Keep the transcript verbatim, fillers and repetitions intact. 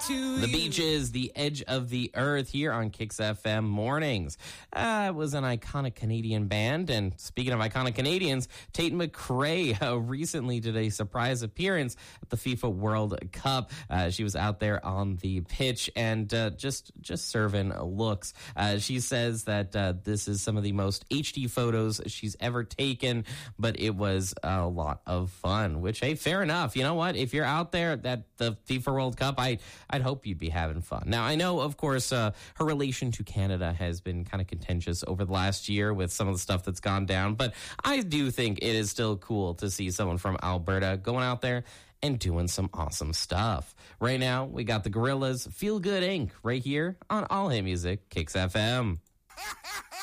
to The you. Beaches, The Edge of the Earth here on Kicks F M Mornings. Uh, it was an iconic Canadian band. And speaking of iconic Canadians, Tate McRae uh, recently did a surprise appearance at the FIFA World Cup. Uh, she was out there on the pitch and uh, just just serving looks. Uh, she says that uh, this is some of the most H D photos she's ever taken, but it was a lot of fun, which, hey, fair enough. You know what? If you're out there at the FIFA World Cup, I, I'd hope you'd be having fun. Now, I know, of course, uh, her relation to Canada has been kind of contentious over the last year with some of the stuff that's gone down, but I do think it is still cool to see someone from Alberta going out there and doing some awesome stuff. Right now, we got the Gorillaz, Feel Good Incorporated right here on All Hit Music, Kicks F M.